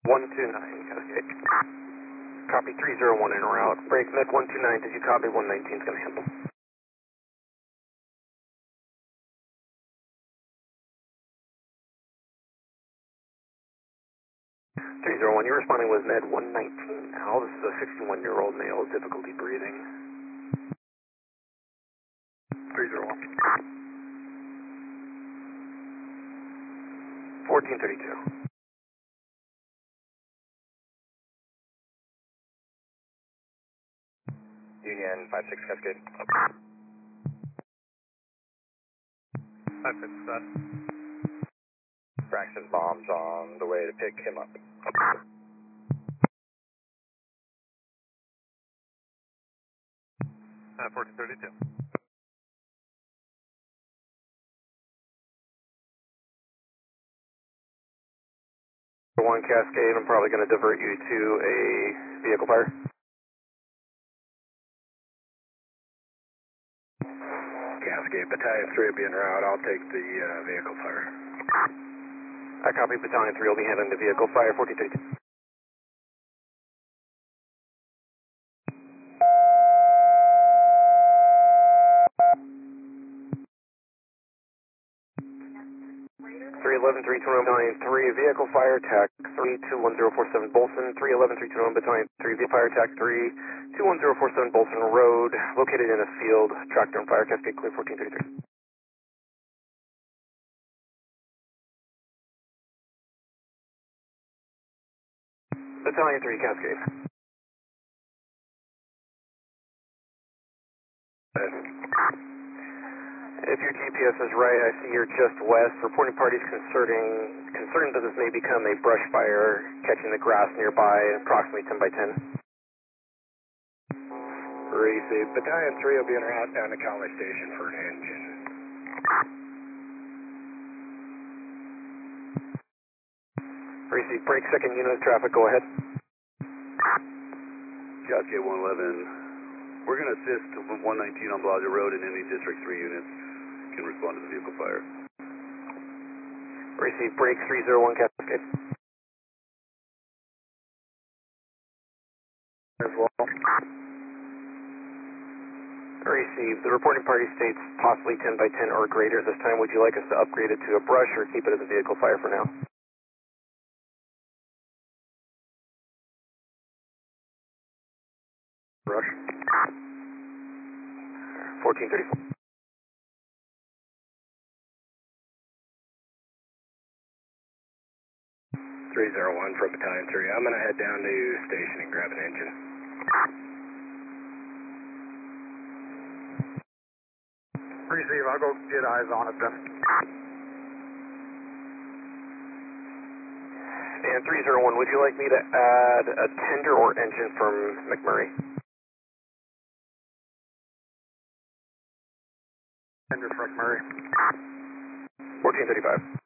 129, Cascade. Copy 301 en route. Break med 129, did you copy? 119 is going to handle. 301, you're responding with med 119 now. This is a 61-year-old male with difficulty breathing. 301. 1432. Union 56 Cascade. 56, Braxton bombs on the way to pick him up. 1432. One Cascade, I'm probably going to divert you to a vehicle fire. Cascade, Battalion 3 will be en route. I'll take the vehicle fire. I copy. Battalion 3 will be handling the vehicle fire. 1432. 311, 321, Battalion 3, vehicle fire, TAC 3, 21047 Bolson, 311, 321, Battalion 3, vehicle fire, TAC 3, 21047 Bolson Road, located in a field, tractor and fire, Cascade clear, 1433. Battalion 3, Cascade. If your GPS is right, I see you're just west. Reporting parties concerned that this may become a brush fire, catching the grass nearby, approximately 10 by 10. Receive. Battalion 3 will be en route down to College Station for an engine. Receive. Break second unit traffic, go ahead. Cascade 111, we're going to assist 119 on Bellagio Road, and any District 3 units can respond to the vehicle fire. Receive. Break 301 Cascade. As well. Receive. The reporting party states possibly 10 by 10 or greater. This time, would you like us to upgrade it to a brush or keep it as a vehicle fire for now? Brush. 1434. 301 for Battalion 3. I'm going to head down to station and grab an engine. Receive, I'll go get eyes on it then. And 301, would you like me to add a tender or engine from McMurray? Tender from Murray. 1435.